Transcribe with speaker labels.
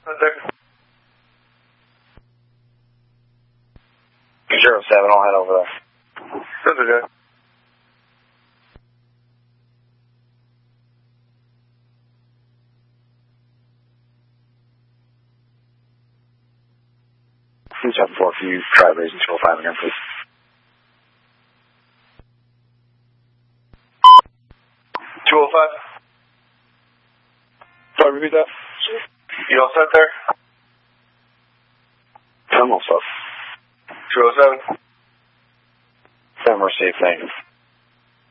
Speaker 1: there.
Speaker 2: 07, I'll head over there.
Speaker 1: That's okay.
Speaker 2: Please have 4, can you try raising 205 again, please?
Speaker 1: 205. Sorry, repeat that. You all set there?
Speaker 2: I'm all set.
Speaker 1: 207.
Speaker 2: Sam, we're safe, thank you.